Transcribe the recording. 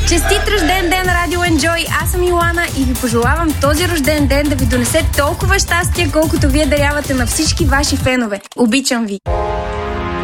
Честит рожден ден, Радио Enjoy! Аз съм Йоана и ви пожелавам този рожден ден да ви донесе толкова щастие, колкото вие дарявате на всички ваши фенове. Обичам ви!